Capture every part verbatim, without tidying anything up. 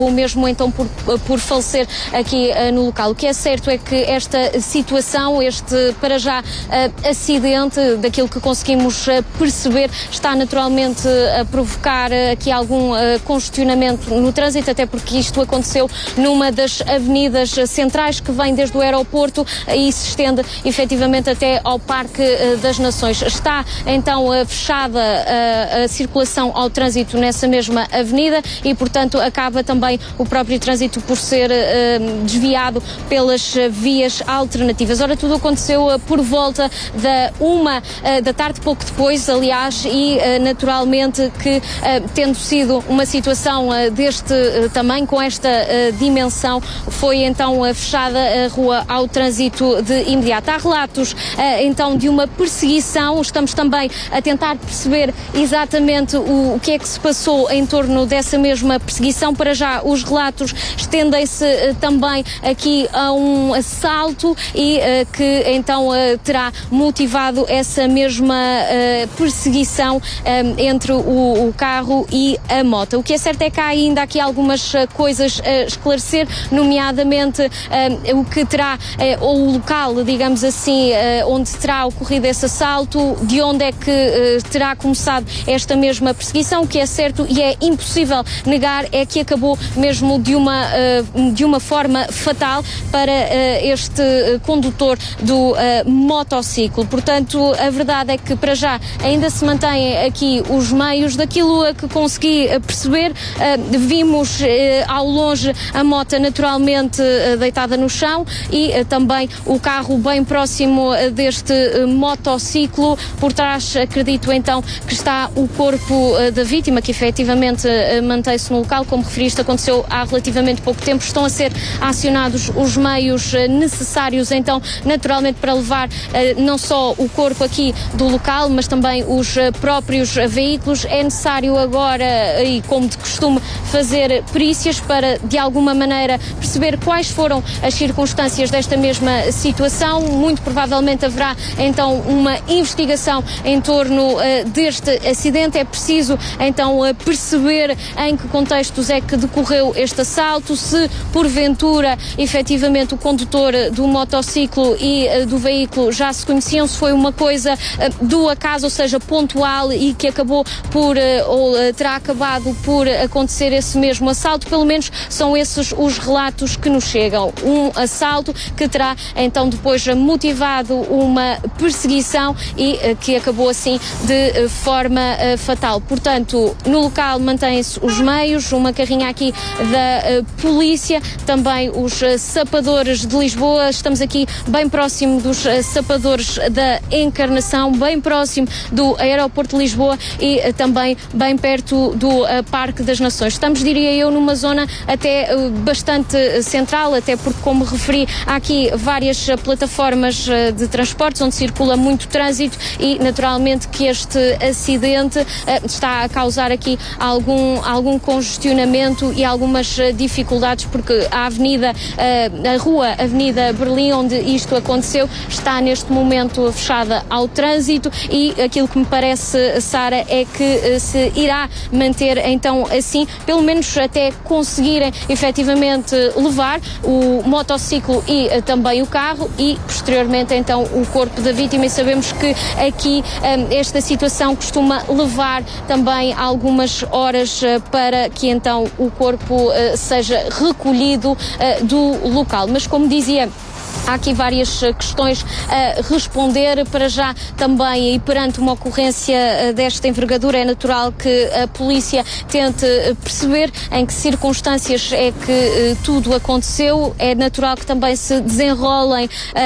mesmo então por, por falecer aqui uh, no local. O que é certo é que esta situação, este para já uh, acidente, daquilo que conseguimos uh, perceber, está naturalmente a provocar uh, aqui algum uh, congestionamento no trânsito, até porque isto aconteceu numa das avenidas centrais que vem desde o aeroporto e se estende efetivamente até ao Parque uh, das Nações. Está então uh, fechada uh, a circulação ao trânsito nessa mesma avenida e, portanto, acaba também o próprio trânsito por ser uh, desviado pelas uh, vias alternativas. Ora, tudo aconteceu uh, por volta da uma uh, da tarde, pouco depois, aliás, e uh, naturalmente que, uh, tendo sido uma situação uh, deste uh, tamanho, com esta uh, dimensão, foi então uh, fechada a rua ao trânsito de imediato. Há relatos uh, então de uma perseguição, estamos também a tentar perceber exatamente o, o que é que se passou em torno dessa mesma perseguição. Para já, os relatos estendem-se uh, também aqui a um assalto e uh, que então uh, terá motivado essa mesma uh, perseguição uh, entre o, o carro e a moto. O que é certo é que há ainda aqui algumas uh, coisas a esclarecer, nomeadamente uh, o que terá, uh, ou o local, digamos assim, uh, onde terá ocorrido esse assalto, de onde é que uh, terá começado esta mesma perseguição. O que é certo e é impossível negar é que acabou mesmo de uma, uh, de uma forma fatal para uh, este uh, condutor do uh, motociclo. Portanto, a verdade é que para já ainda se mantêm aqui os meios. Daquilo a que consegui uh, perceber, uh, vimos uh, ao longe a moto naturalmente uh, deitada no chão e uh, também o carro bem próximo uh, deste uh, motociclo. Por trás, acredito então que está o corpo uh, da vítima, que efetivamente uh, mantém-se no local. Como referiste, aconteceu há relativamente pouco tempo. Estão a ser acionados os meios uh, necessários então naturalmente para levar uh, não só o corpo aqui do local, mas também os uh, próprios uh, veículos. É necessário agora, uh, e como de costume, fazer perícias para de alguma maneira perceber quais foram as circunstâncias desta mesma situação. Muito provavelmente haverá então uma investigação em torno uh, deste acidente. É preciso então uh, perceber em que contextos é que decorreu este assalto, se porventura efetivamente o condutor do motociclo e uh, do veículo já se conheciam, se foi uma coisa uh, do acaso, ou seja, pontual, e que acabou por, uh, ou uh, terá acabado por acontecer esse mesmo assalto. Pelo menos são esses os relatos que nos chegam. Um assalto que terá então depois motivado uma perseguição e uh, que acabou assim de uh, forma uh, fatal. Portanto, no local mantêm-se os meios, uma carrinha aqui da uh, polícia, também os uh, sapadores de Lisboa. Estamos aqui bem próximo dos uh, sapadores da Encarnação, bem próximo do aeroporto de Lisboa e uh, também bem perto do uh, Parque das Nações. Estamos, diria eu, numa zona até uh, bastante uh, central, até porque, como referi, há aqui várias uh, plataformas uh, de transportes onde circula muito trânsito e, naturalmente, que este acidente uh, está a causar aqui algum, algum congestionamento e algumas uh, dificuldades, porque a avenida, uh, a rua Avenida Berlim, onde isto aconteceu, está neste momento fechada ao trânsito e aquilo que me parece, Sara, é que uh, se irá manter então assim, pelo menos até conseguirem efetivamente levar o motociclo e uh, também o carro e posteriormente então o corpo da vítima. E sabemos que aqui um, esta situação costuma levar também algumas horas uh, para que então o corpo uh, seja recolhido uh, do local. Mas, como dizia, há aqui várias questões a responder. Para já também, e perante uma ocorrência desta envergadura, é natural que a polícia tente perceber em que circunstâncias é que tudo aconteceu. É natural que também se desenrolem uh,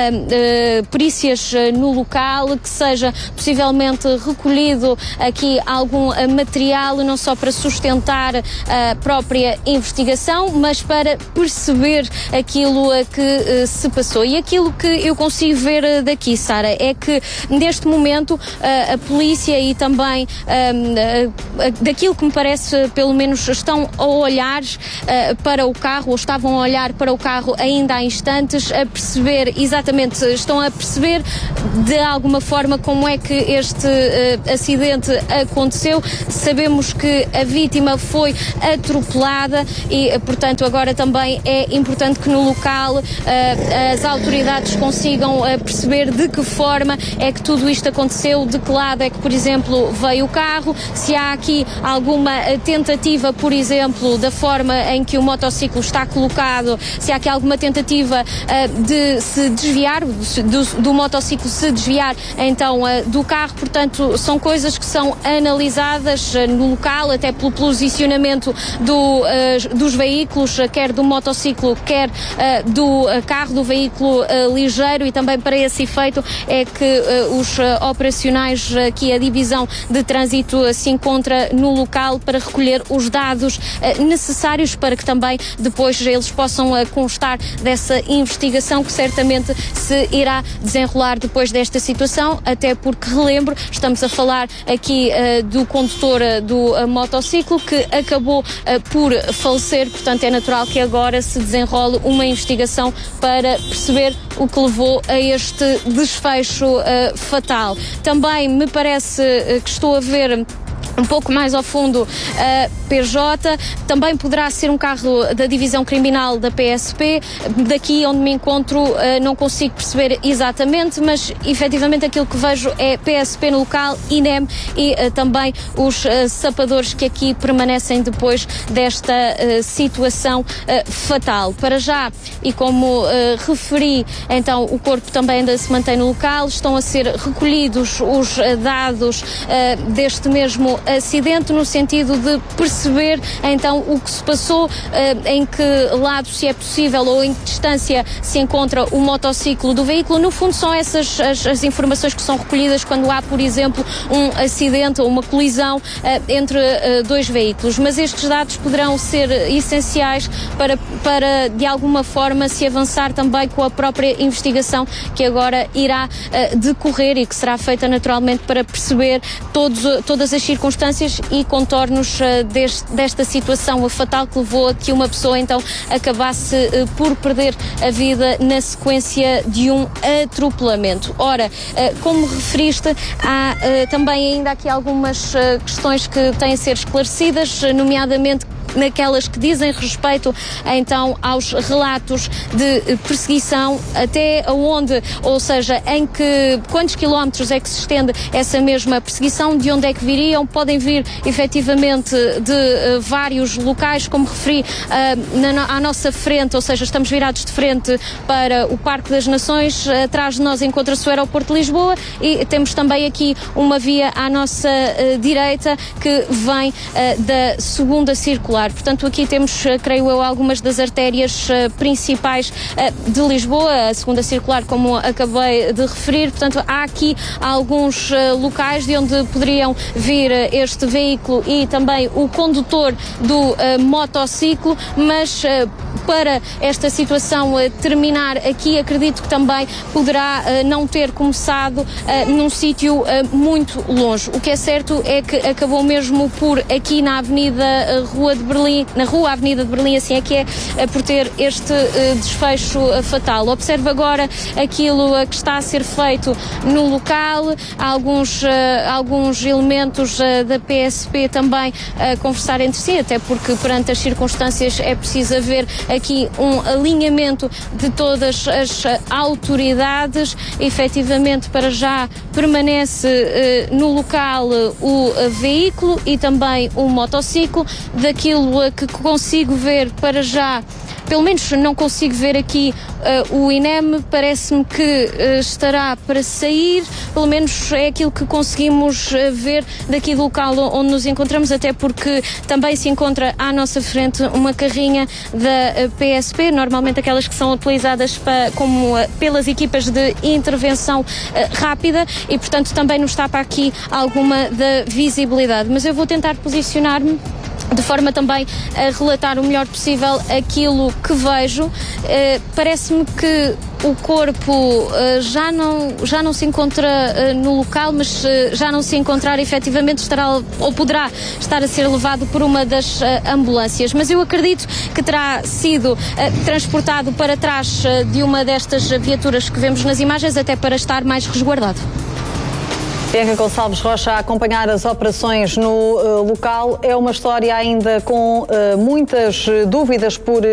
uh, perícias no local, que seja possivelmente recolhido aqui algum material, não só para sustentar a própria investigação, mas para perceber aquilo que uh, se passou passou. E aquilo que eu consigo ver daqui, Sara, é que neste momento a, a polícia e também a, a, daquilo que me parece, pelo menos estão a olhar a, para o carro, ou estavam a olhar para o carro ainda há instantes, a perceber exatamente, estão a perceber de alguma forma como é que este uh, acidente aconteceu. Sabemos que a vítima foi atropelada e, portanto, agora também é importante que no local uh, as autoridades consigam uh, perceber de que forma é que tudo isto aconteceu, de que lado é que, por exemplo, veio o carro, se há aqui alguma tentativa, por exemplo, da forma em que o motociclo está colocado, se há aqui alguma tentativa uh, de se desviar, do, do motociclo se desviar então uh, do carro. Portanto, são coisas que são analisadas uh, no local, até pelo posicionamento do, uh, dos veículos, uh, quer do motociclo, quer uh, do uh, carro, do veículo uh, ligeiro, e também para esse efeito é que uh, os uh, operacionais, uh, aqui a divisão de trânsito uh, se encontra no local para recolher os dados uh, necessários para que também depois eles possam uh, constar dessa investigação que certamente se irá desenrolar depois desta situação, até porque, relembro, estamos a falar aqui uh, do condutor uh, do uh, motociclo que acabou uh, por falecer. Portanto, é natural que agora se desenrole uma investigação para perceber o que levou a este desfecho uh, fatal. Também me parece uh, que estou a ver um pouco mais ao fundo a P J, também poderá ser um carro da divisão criminal da P S P. Daqui onde me encontro não consigo perceber exatamente, mas efetivamente aquilo que vejo é P S P no local, I N E M e também os sapadores que aqui permanecem depois desta situação fatal. Para já, e como referi, então o corpo também ainda se mantém no local, estão a ser recolhidos os dados deste mesmo acidente, no sentido de perceber então o que se passou, em que lado, se é possível, ou em que distância se encontra o motociclo do veículo. No fundo, são essas as, as informações que são recolhidas quando há, por exemplo, um acidente ou uma colisão entre dois veículos. Mas estes dados poderão ser essenciais para, para de alguma forma se avançar também com a própria investigação que agora irá decorrer e que será feita naturalmente para perceber todos, todas as circunstâncias e contornos uh, deste, desta situação fatal que levou a que uma pessoa então acabasse uh, por perder a vida na sequência de um atropelamento. Ora, uh, como referiste, há uh, também ainda aqui algumas uh, questões que têm a ser esclarecidas, nomeadamente naquelas que dizem respeito então aos relatos de perseguição, até onde, ou seja, em que, quantos quilómetros é que se estende essa mesma perseguição, de onde é que viriam. Podem vir efetivamente de uh, vários locais, como referi, uh, na, à nossa frente, ou seja, estamos virados de frente para o Parque das Nações, atrás de nós encontra-se o Aeroporto de Lisboa e temos também aqui uma via à nossa uh, direita que vem uh, da segunda circular. Portanto, aqui temos, creio eu, algumas das artérias uh, principais uh, de Lisboa, a segunda circular, como acabei de referir. Portanto, há aqui alguns uh, locais de onde poderiam vir uh, este veículo e também o condutor do uh, motociclo, mas uh, para esta situação uh, terminar aqui, acredito que também poderá uh, não ter começado uh, num sítio uh, muito longe. O que é certo é que acabou mesmo por aqui na Avenida uh, Rua de Berlim, na Rua Avenida de Berlim, assim é que é, uh, por ter este uh, desfecho uh, fatal. Observe agora aquilo uh, que está a ser feito no local, há alguns, uh, alguns elementos uh, da P S P também a uh, conversar entre si, até porque perante as circunstâncias é preciso haver aqui um alinhamento de todas as uh, autoridades. Efetivamente, para já permanece uh, no local uh, o uh, veículo e também o motociclo. Daquilo uh, que consigo ver para já, pelo menos não consigo ver aqui uh, o I N E M, parece-me que uh, estará para sair, pelo menos é aquilo que conseguimos uh, ver daqui do local onde nos encontramos, até porque também se encontra à nossa frente uma carrinha da uh, P S P, normalmente aquelas que são utilizadas para, como, uh, pelas equipas de intervenção uh, rápida, e portanto também nos tapa aqui alguma da visibilidade. Mas eu vou tentar posicionar-me de forma também a relatar o melhor possível aquilo que vejo. Uh, Parece-me que o corpo uh, já, não, já não se encontra uh, no local, mas uh, já não se encontrar, efetivamente estará ou poderá estar a ser levado por uma das uh, ambulâncias. Mas eu acredito que terá sido uh, transportado para trás uh, de uma destas viaturas que vemos nas imagens, até para estar mais resguardado. Bianca Gonçalves Rocha a acompanhar as operações no uh, local. É uma história ainda com uh, muitas dúvidas por